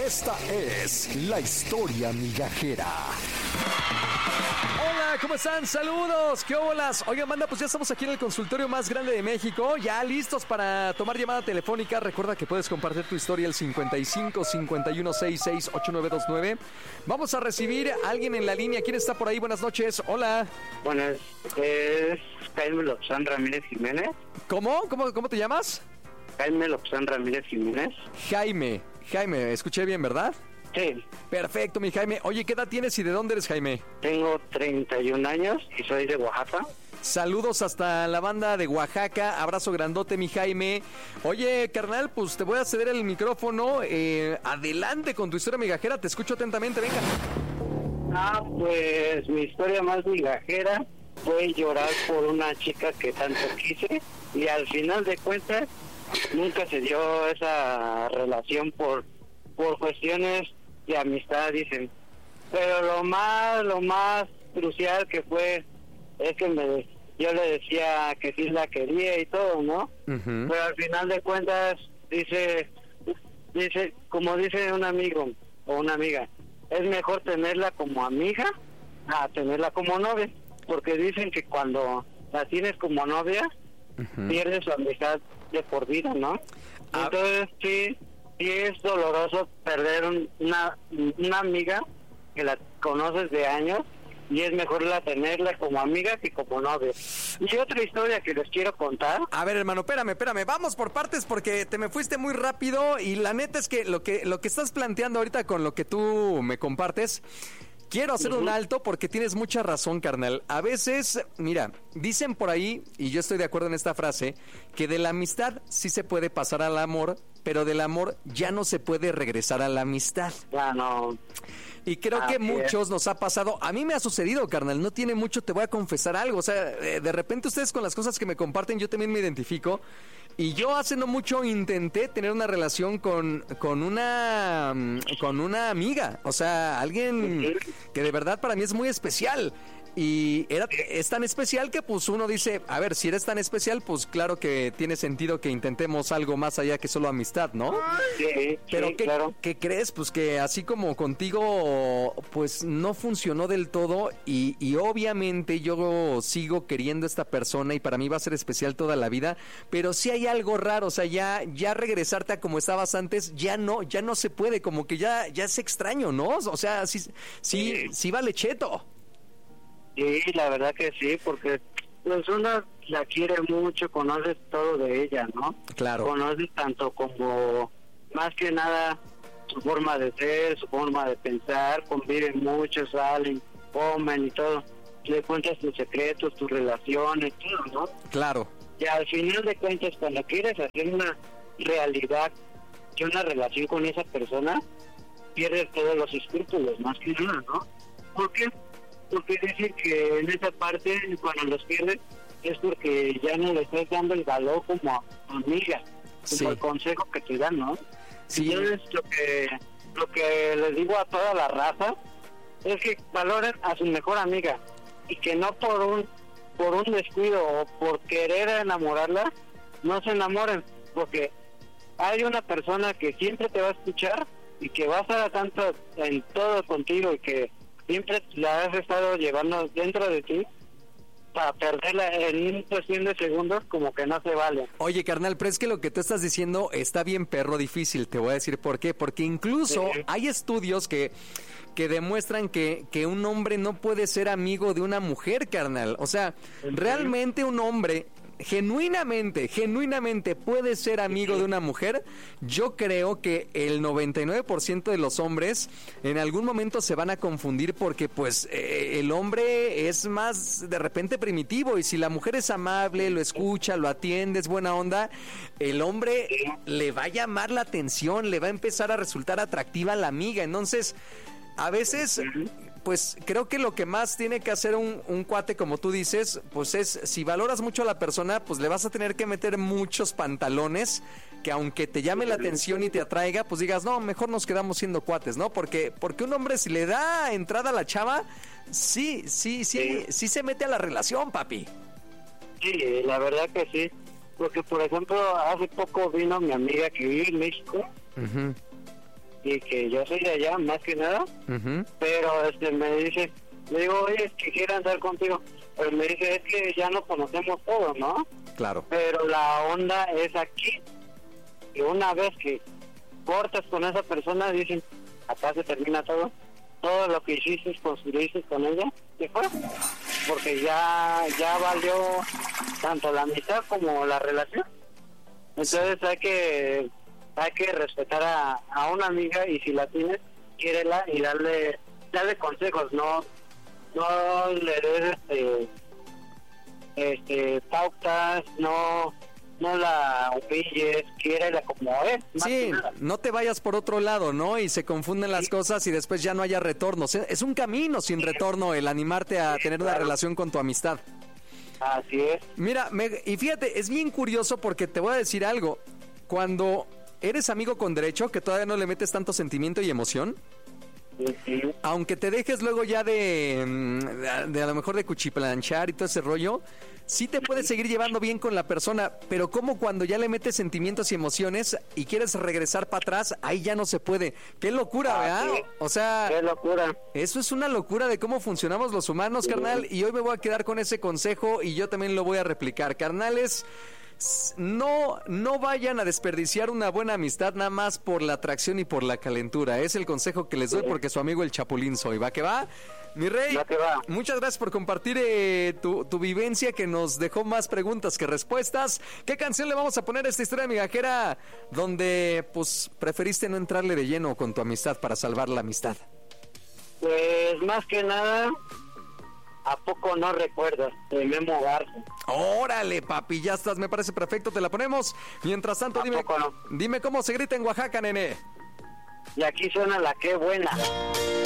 Esta es la historia migajera. Hola, ¿cómo están? Saludos, ¿qué olas? Oigan, banda, pues ya estamos aquí en el consultorio más grande de México, ya listos para tomar llamada telefónica. Recuerda que puedes compartir tu historia al 55 51 66 8929. Vamos a recibir a alguien en la línea. ¿Quién está por ahí? Buenas noches. Hola. Buenas, es Jaime Lobzán Ramírez Jiménez. ¿Cómo te llamas? Jaime Lobzán Ramírez Jiménez. Jaime, escuché bien, ¿verdad? Sí. Perfecto, mi Jaime. Oye, ¿qué edad tienes y de dónde eres, Jaime? Tengo 31 años y soy de Oaxaca. Saludos hasta la banda de Oaxaca. Abrazo grandote, mi Jaime. Oye, carnal, pues te voy a ceder el micrófono. Adelante con tu historia migajera. Te escucho atentamente, venga. Pues mi historia más migajera fue llorar por una chica que tanto quise y al final de cuentas nunca se dio esa relación por cuestiones de amistad, dicen. Pero lo más crucial que fue es que yo le decía que sí la quería y todo, ¿no? Uh-huh. Pero al final de cuentas dice, como dice un amigo o una amiga, es mejor tenerla como amiga a tenerla como novia, porque dicen que cuando la tienes como novia, uh-huh, pierdes su amistad de por vida, ¿no? Entonces sí es doloroso perder una amiga que la conoces de años y es mejor tenerla como amiga que como novia. Y otra historia que les quiero contar. A ver, hermano, espérame, vamos por partes porque te me fuiste muy rápido y la neta es que lo que estás planteando ahorita con lo que tú me compartes, quiero hacer un alto porque tienes mucha razón, carnal. A veces, mira, dicen por ahí, y yo estoy de acuerdo en esta frase, que de la amistad sí se puede pasar al amor, pero del amor ya no se puede regresar a la amistad. Ya no. Y creo que muchos nos ha pasado, a mí me ha sucedido, carnal, no tiene mucho, te voy a confesar algo, o sea, de repente ustedes con las cosas que me comparten, yo también me identifico, y yo hace no mucho intenté tener una relación con una amiga, o sea, alguien que de verdad para mí es muy especial. Y es tan especial que pues uno dice, a ver, si eres tan especial, pues claro que tiene sentido que intentemos algo más allá que solo amistad, ¿no? Sí, pero sí, claro. ¿Qué crees? Pues que así como contigo, pues no funcionó del todo y obviamente yo sigo queriendo a esta persona y para mí va a ser especial toda la vida, pero sí hay algo raro, o sea, ya regresarte a como estabas antes, ya no se puede, como que ya es extraño, ¿no? O sea, sí vale cheto. Sí, la verdad que sí, porque pues uno la quiere mucho, conoces todo de ella, ¿no? Claro. Conoces tanto como, más que nada, su forma de ser, su forma de pensar, conviven mucho, salen, comen y todo. Le cuentas tus secretos, tus relaciones, todo, ¿no? Claro. Y al final de cuentas, cuando quieres hacer una realidad y una relación con esa persona, pierdes todos los escrúpulos, más que nada, ¿no? ¿Por qué? Porque dicen que en esa parte, cuando los pierdes, es porque ya no le estás dando el valor como amiga, como el consejo que te dan, ¿no? Sí. Entonces, lo que les digo a toda la raza es que valoren a su mejor amiga y que no por un descuido o por querer enamorarla, no se enamoren, porque hay una persona que siempre te va a escuchar y que va a estar tanto en todo contigo y que siempre la has estado llevando dentro de ti, para perderla en una cuestión de segundos como que no se vale. Oye, carnal, pero es que lo que tú estás diciendo está bien perro difícil, te voy a decir por qué, porque incluso hay estudios que demuestran que un hombre no puede ser amigo de una mujer, carnal. O sea, realmente un hombre genuinamente puede ser amigo de una mujer. Yo creo que el 99% de los hombres en algún momento se van a confundir porque pues el hombre es más de repente primitivo y si la mujer es amable, lo escucha, lo atiende, es buena onda, el hombre le va a llamar la atención, le va a empezar a resultar atractiva a la amiga. Entonces, a veces pues creo que lo que más tiene que hacer un cuate, como tú dices, pues es, si valoras mucho a la persona, pues le vas a tener que meter muchos pantalones, que aunque te llame la atención y te atraiga, pues digas, no, mejor nos quedamos siendo cuates, ¿no? Porque un hombre, si le da entrada a la chava, sí se mete a la relación, papi. Sí, la verdad que sí, porque por ejemplo, hace poco vino mi amiga que vive en México, y que yo soy de allá, más que nada. Ujú. Pero me dice, le digo, oye, es que quiero andar contigo. Pero me dice, es que ya nos conocemos todos, ¿no? Claro. Pero la onda es aquí. Y una vez que cortas con esa persona, dicen, acá se termina todo. Todo lo que hiciste, construiste con ella, se fue. Porque ya valió tanto la amistad como la relación. Entonces hay que respetar a una amiga, y si la tienes, quiérela y darle consejos, no le des pautas, no la humilles, quiérela como es. Sí, no te vayas por otro lado, ¿no? Y se confunden las cosas y después ya no haya retornos. Es un camino sin retorno el animarte a tener una relación con tu amistad. Así es. Mira, y fíjate, es bien curioso porque te voy a decir algo. Cuando eres amigo con derecho, que todavía no le metes tanto sentimiento y emoción, Sí. aunque te dejes luego ya de a lo mejor de cuchiplanchar y todo ese rollo, sí te puedes seguir llevando bien con la persona, pero como cuando ya le metes sentimientos y emociones y quieres regresar para atrás, ahí ya no se puede. ¡Qué locura, ¿verdad? Sí. O sea, Qué locura. eso es una locura de cómo funcionamos los humanos, carnal, y hoy me voy a quedar con ese consejo y yo también lo voy a replicar. Carnales, no vayan a desperdiciar una buena amistad nada más por la atracción y por la calentura. Es el consejo que les doy porque su amigo el Chapulín soy. ¿Va que va? Mi rey, Va que va. muchas gracias por compartir tu vivencia, que nos dejó más preguntas que respuestas. ¿Qué canción le vamos a poner a esta historia migajera donde pues preferiste no entrarle de lleno con tu amistad para salvar la amistad? Pues más que nada, ¿a poco no recuerdas? De Memo Garza. Órale, papi, ya estás, me parece perfecto, te la ponemos. Mientras tanto, ¿A poco no? dime cómo se grita en Oaxaca, nene. Y aquí suena la Qué Buena.